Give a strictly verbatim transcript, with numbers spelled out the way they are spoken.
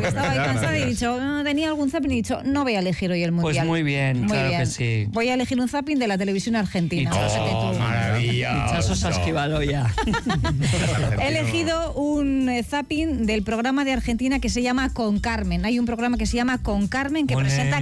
porque estaba ahí cansada y he dicho, no, tenía algún zapping y he dicho, no voy a elegir hoy el mundial. Pues muy bien, muy claro bien. que sí. Voy a elegir un zapping de la televisión argentina. Oh, maravilloso. Chaso se ha esquivado ya. He elegido un eh, zapping del programa de Argentina que se llama Con Carmen. Hay un programa que se llama Con Carmen que Olé. presenta